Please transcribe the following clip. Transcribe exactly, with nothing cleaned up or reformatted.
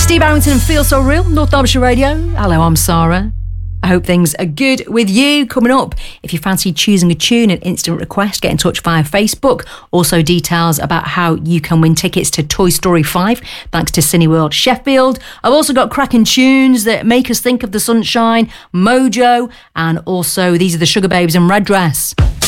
Steve Arrington and Feel So Real, North Derbyshire Radio. Hello, I'm Sarah. I hope things are good with you. Coming up, if you fancy choosing a tune and instant request, get in touch via Facebook. Also details about how you can win tickets to Toy Story five, thanks to Cineworld Sheffield. I've also got cracking tunes that make us think of the sunshine, Mojo, and also these are the Sugar Babes in Red Dress.